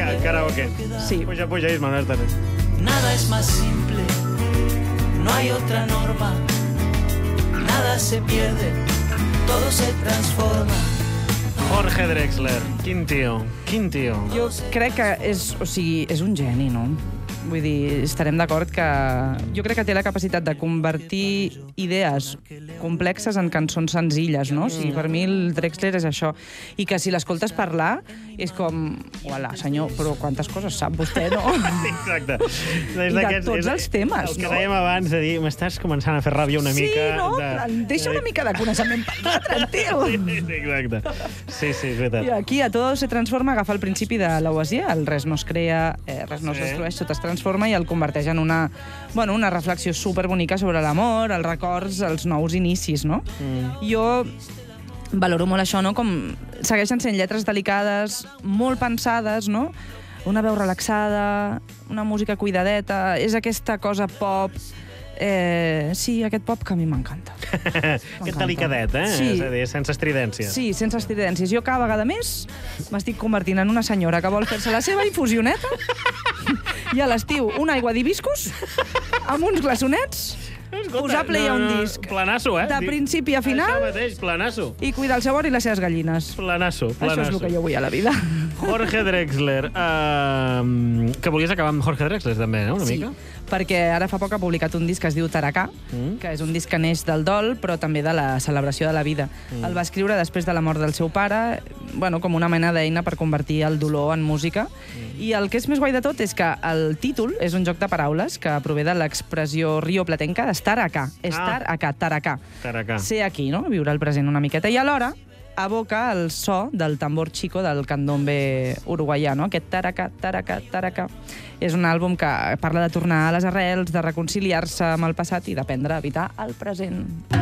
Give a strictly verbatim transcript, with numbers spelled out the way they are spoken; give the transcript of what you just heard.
Karaoke. Sí. Puja, puja, Isma, a veure. Nada es más simple, no hay otra norma, nada se pierde, todo se transforma. Jorge Drexler, quin tio, quin tio. Jo crec que és, o sigui, és un geni, no? Vull dir, estarem d'acord que... Jo crec que té la capacitat de convertir idees complexes en cançons senzilles, no? O sigui, per mi el Drexler és això. I que si l'escoltes parlar, és com... Uala, senyor, però quantes coses sap vostè, no? Exacte. I de tots els temes, el que no? dèiem abans, de dir, m'estàs començant a fer ràbia una Sí, mica... no? De... Deixa una mica de coneixement per l'altre, tio. Sí, sí, exacte. Sí, sí, és veritat. I aquí a Todo se transforma agafa el principi de la poesia, el res no es crea, eh, res no es Sí. destrueix, tot es transforma i el converteix en una, bueno, una reflexió superbonica sobre l'amor, els records, els nous inicis, no? Mm. Jo valoro molt això, no? Com segueixen sent lletres delicades, molt pensades, no? Una veu relaxada, una música cuidadeta, és aquesta cosa pop... Eh, sí, aquest pop que a mi m'encanta. Aquest delicadet, eh? Sí. És a dir, sense estridències. Sí, sense estridències. Jo cada vegada més m'estic convertint en una senyora que vol fer-se la seva infusioneta i a l'estiu una aigua d'hibiscus amb uns glaçonets, Escolta, posar play a un no, no, disc Planasso, eh? de principi a Això final mateix, planasso. i cuidar el seu or i les seves gallines. Planasso, planasso. Això és el que jo vull a la vida. Jorge Drexler. Uh, que volies acabar amb Jorge Drexler, també, no? Una Sí, mica? perquè ara fa poc ha publicat un disc que es diu Taracà, Mm. que és un disc que neix del dol, però també de la celebració de la vida. Mm. El va escriure després de la mort del seu pare, bueno, com una mena d'eina per convertir el dolor en música. Mm. I el que és més guai de tot és que el títol és un joc de paraules que prové de l'expressió rioplatenca d'estar acá. Estar Ah. acá, taracà. Taracà. Ser aquí, no? Viure el present una miqueta. I alhora evoca el so del tambor chico del candombe uruguaià, no? Aquest taracà, taracà, taracà. És un àlbum que parla de tornar a les arrels, de reconciliar-se amb el passat i d'aprendre a evitar el present.